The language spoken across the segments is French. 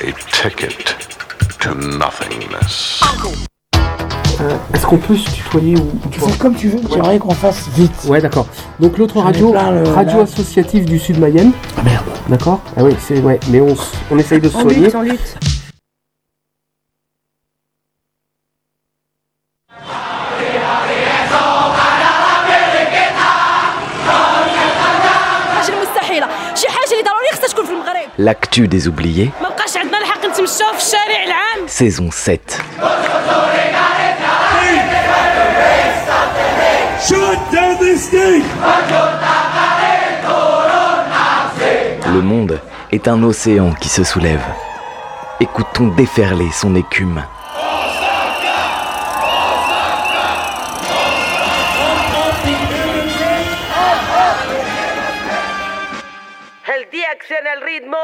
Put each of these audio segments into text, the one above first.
a ticket to nothingness. Est-ce qu'on peut se tutoyer ou Tu fais comme tu veux, j'aimerais qu'on fasse vite. Ouais, d'accord. Donc l'autre radio, radio associative du Sud Mayenne. Ah merde. D'accord. Ah oui, c'est ouais, mais on essaye de se soigner. En lutte. L'actu des oubliés, saison 7. Le monde est un océan qui se soulève. Écoutons déferler son écume. El día acciona el ritmo.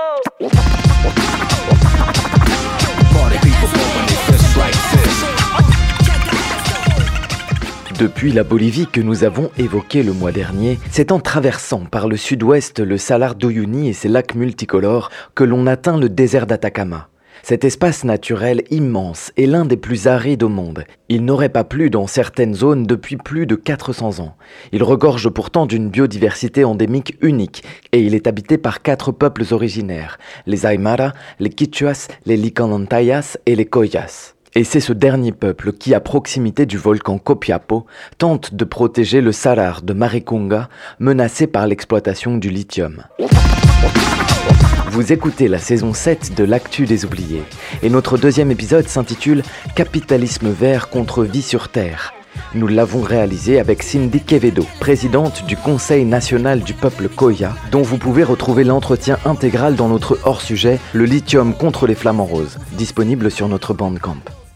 Depuis la Bolivie que nous avons évoquée le mois dernier, c'est en traversant par le sud-ouest le Salar d'Uyuni et ses lacs multicolores que l'on atteint le désert d'Atacama. Cet espace naturel immense est l'un des plus arides au monde. Il n'aurait pas plu dans certaines zones depuis plus de 400 ans. Il regorge pourtant d'une biodiversité endémique unique et il est habité par 4 peuples originaires, les Aymara, les Quichuas, les Licanantayas et les Collas. Et c'est ce dernier peuple qui, à proximité du volcan Copiapo, tente de protéger le salar de Maricunga, menacé par l'exploitation du lithium. Vous écoutez la saison 7 de l'Actu des oubliés, et notre deuxième épisode s'intitule « Capitalisme vert contre vie sur Terre ». Nous l'avons réalisé avec Cindy Quevedo, présidente du Conseil national du peuple Colla, dont vous pouvez retrouver l'entretien intégral dans notre hors-sujet « Le lithium contre les flamants roses », disponible sur notre Bandcamp.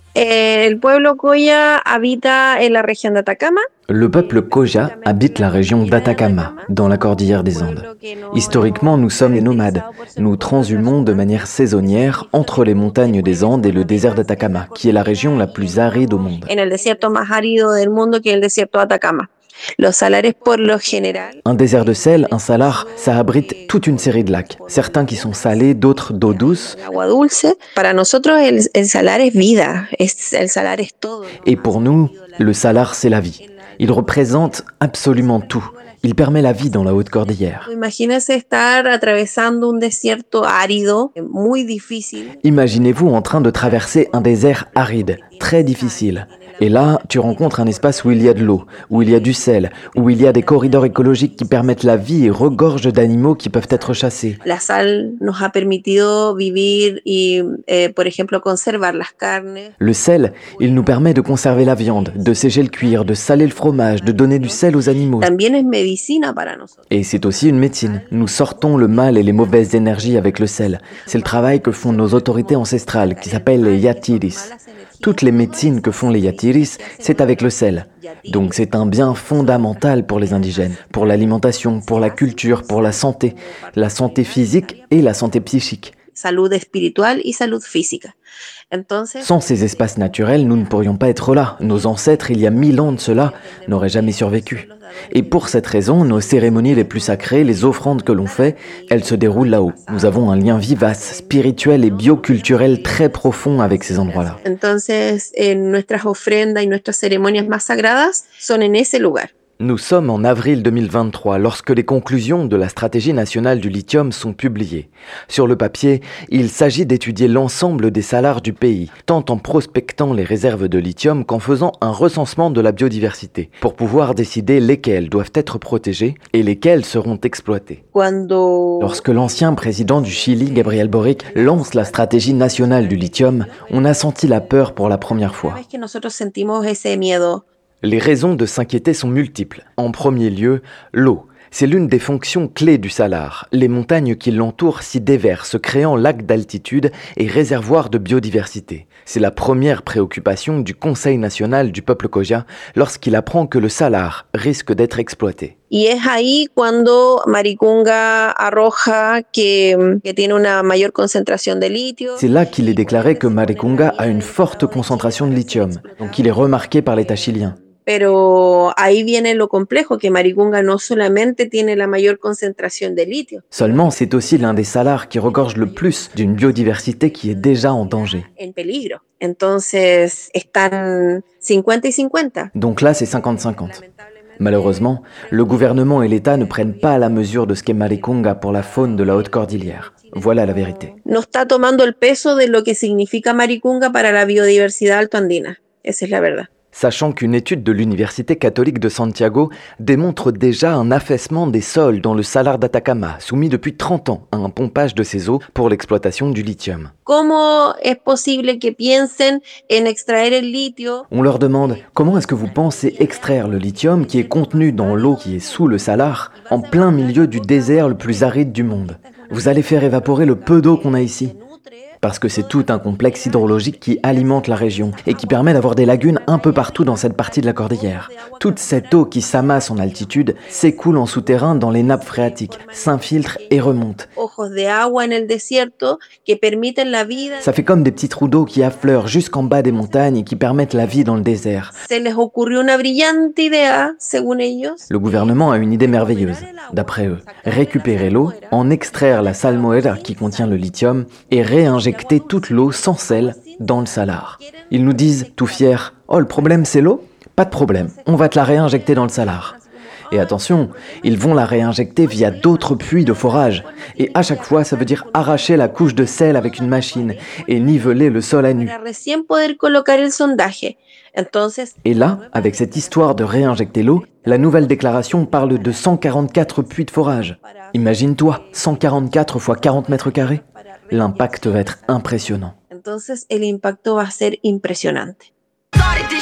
El pueblo Colla habita en la región de Atacama. Le peuple Colla habite la région d'Atacama, dans la cordillère des Andes. Historiquement, nous sommes des nomades. Nous transhumons de manière saisonnière entre les montagnes des Andes et le désert d'Atacama, qui est la région la plus aride au monde. En el desierto más árido del mundo, que es el desierto de Atacama. Los salares por lo general. Un désert de sel, un salar, ça abrite toute une série de lacs. Certains qui sont salés, d'autres d'eau douce. Agua dulce. Para nosotros el salar es vida. El salar es todo. Et pour nous, le salar, c'est la vie. Il représente absolument tout. Il permet la vie dans la haute cordillère. Imagínese estar atravesando un desierto árido, muy difícil. Imaginez-vous en train de traverser un désert aride, très difficile. Et là, tu rencontres un espace où il y a de l'eau, où il y a du sel, où il y a des corridors écologiques qui permettent la vie et regorgent d'animaux qui peuvent être chassés. La sal nos ha permitido vivir y, por ejemplo, conservar las carnes. Le sel, il nous permet de conserver la viande, de sécher le cuir, de saler le fromage, de donner du sel aux animaux. También es medicina para nosotros. Et c'est aussi une médecine. Nous sortons le mal et les mauvaises énergies avec le sel. C'est le travail que font nos autorités ancestrales, qui s'appellent les yatiris. Toutes les médecines que font les yatiris, c'est avec le sel. Donc c'est un bien fondamental pour les indigènes, pour l'alimentation, pour la culture, pour la santé physique et la santé psychique. Salud espiritual y salud física. Entonces, sans ces espaces naturels, nous ne pourrions pas être là. Nos ancêtres, il y a 1000 ans de cela, n'auraient jamais survécu. Et pour cette raison, nos cérémonies les plus sacrées, les offrandes que l'on fait, elles se déroulent là-haut. Nous avons un lien vivace, spirituel et bioculturel très profond avec ces endroits-là. Entonces, nuestras ofrendas y nuestras ceremonias más sagradas son en ese lugar. Nous sommes en avril 2023 lorsque les conclusions de la stratégie nationale du lithium sont publiées. Sur le papier, il s'agit d'étudier l'ensemble des salars du pays, tant en prospectant les réserves de lithium qu'en faisant un recensement de la biodiversité, pour pouvoir décider lesquelles doivent être protégées et lesquelles seront exploitées. Lorsque l'ancien président du Chili, Gabriel Boric, lance la stratégie nationale du lithium, on a senti la peur pour la première fois. Les raisons de s'inquiéter sont multiples. En premier lieu, l'eau. C'est l'une des fonctions clés du salar. Les montagnes qui l'entourent s'y déversent, créant lacs d'altitude et réservoirs de biodiversité. C'est la première préoccupation du Conseil national du peuple Colla lorsqu'il apprend que le salar risque d'être exploité. Y es ahí cuando Maricunga arroja que tiene una mayor concentración de litio. C'est là qu'il est déclaré que Maricunga a une forte concentration de lithium, donc il est remarqué par l'État chilien. Pero ahí viene lo complejo, que Maricunga no solamente tiene la mayor concentración de litio. Seulement, c'est aussi l'un des salars qui regorge le plus d'une biodiversité qui est déjà en danger. En peligro. Entonces están 50 y 50. Donc là, c'est 50-50. Malheureusement, le gouvernement et l'État ne prennent pas la mesure de ce qu'est Maricunga pour la faune de la haute cordillère. Voilà la vérité. No está tomando el peso de lo que significa Maricunga para la biodiversidad altoandina. Esa es la verdad. Sachant qu'une étude de l'Université catholique de Santiago démontre déjà un affaissement des sols dans le salar d'Atacama, soumis depuis 30 ans à un pompage de ses eaux pour l'exploitation du lithium. ¿Cómo es posible que piensen en extraer el litio? On leur demande comment est-ce que vous pensez extraire le lithium qui est contenu dans l'eau qui est sous le salar, en plein milieu du désert le plus aride du monde. Vous allez faire évaporer le peu d'eau qu'on a ici. Parce que c'est tout un complexe hydrologique qui alimente la région et qui permet d'avoir des lagunes un peu partout dans cette partie de la cordillère. Toute cette eau qui s'amasse en altitude s'écoule en souterrain dans les nappes phréatiques, s'infiltre et remonte. Ojos de agua en el desierto que permiten la vida. Ça fait comme des petits trous d'eau qui affleurent jusqu'en bas des montagnes et qui permettent la vie dans le désert. Se les ocurrió una brillante idea, según ellos. Le gouvernement a une idée merveilleuse, d'après eux. Récupérer l'eau, en extraire la salmoera qui contient le lithium et réinjecter toute l'eau sans sel dans le salar. Ils nous disent, tout fiers, « Oh, le problème c'est l'eau ? Pas de problème, on va te la réinjecter dans le salar. » Et attention, ils vont la réinjecter via d'autres puits de forage. Et à chaque fois, ça veut dire arracher la couche de sel avec une machine et niveler le sol à nu. Para recién poder colocar el sondaje. Entonces, Et là, avec cette histoire de réinjecter l'eau, la nouvelle déclaration parle de 144 puits de forage. Imagine-toi, 144 fois 40 mètres carrés. L'impact va être impressionnant. entonces el impacto va a ser impresionante. Started this